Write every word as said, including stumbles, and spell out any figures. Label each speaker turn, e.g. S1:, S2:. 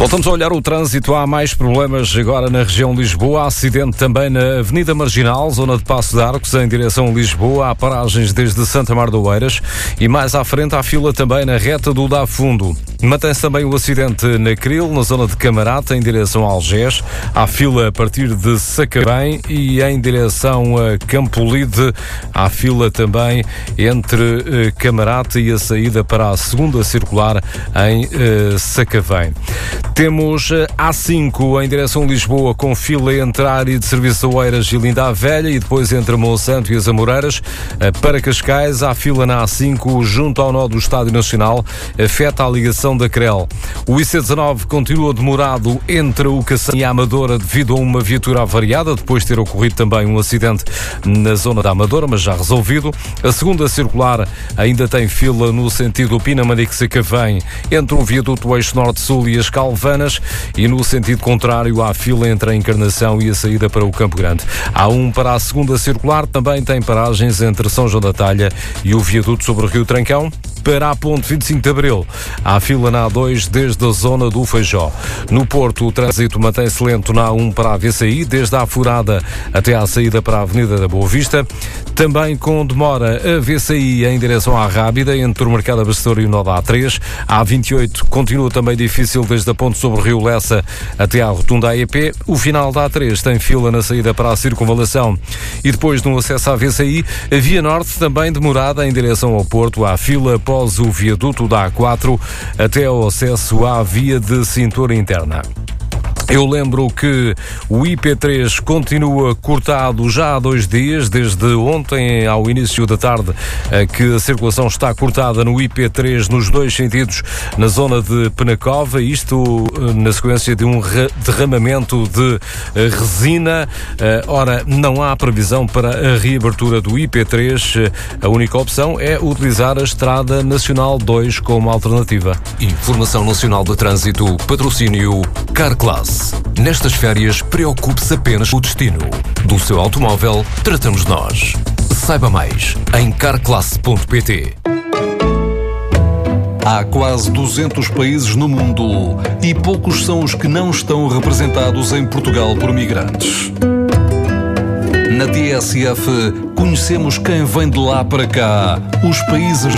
S1: Voltamos a olhar o trânsito. Há mais problemas agora na região de Lisboa. Há acidente também na Avenida Marginal, zona de Paço de Arcos, em direção a Lisboa. Há paragens desde Santa Mar de Oeiras. E mais à frente há fila também na reta do Dá Fundo. Mantém-se também o acidente na Cril, na zona de Camarate, em direção a Algés. Há fila a partir de Sacavém e em direção a Campolide. Há fila também entre eh, Camarate e a saída para a segunda circular em eh, Sacavém. Temos A cinco em direção a Lisboa, com fila entre a área de serviço de Oeiras e Linda a Velha, e depois entre Monsanto e as Amoreiras. Para Cascais, há fila na A cinco junto ao nó do Estádio Nacional, afeta a ligação da Crel. O I C dezanove continua demorado entre o Cacém e a Amadora devido a uma viatura avariada, depois de ter ocorrido também um acidente na zona da Amadora, mas já resolvido. A segunda circular ainda tem fila no sentido Pinamanique-Sacavém, entre o viaduto Eixo Norte-Sul e as Calvanas, e no sentido contrário há fila entre a Encarnação e a saída para o Campo Grande. Há um para a segunda circular, também tem paragens entre São João da Talha e o viaduto sobre o Rio Trancão. Para a ponte vinte e cinco de Abril, há fila na A dois desde a zona do Feijó. No Porto, o trânsito mantém-se lento na A um para a V C I, desde a Furada até à saída para a Avenida da Boa Vista. Também com demora a V C I em direção à Rábida, entre o Mercado Abastecedor e o nó da A três. A A vinte e oito continua também difícil desde a ponte sobre o Rio Lessa até à rotunda A E P. O final da A três tem fila na saída para a Circunvalação. E depois, no acesso à V C I, a Via Norte também demorada em direção ao Porto. Há fila após o viaduto da A quatro até ao acesso à via de cintura interna. Eu lembro que o I P três continua cortado já há dois dias, desde ontem ao início da tarde, que a circulação está cortada no I P três nos dois sentidos na zona de Penacova, isto na sequência de um derramamento de resina. Ora, não há previsão para a reabertura do I P três, a única opção é utilizar a Estrada Nacional dois como alternativa.
S2: Informação Nacional de Trânsito, patrocínio Carclass. Nestas férias, preocupe-se apenas com o destino. Do seu automóvel, tratamos nós. Saiba mais em carclass ponto pt.
S3: Há quase duzentos países no mundo e poucos são os que não estão representados em Portugal por migrantes. Na T S F, conhecemos quem vem de lá para cá, os países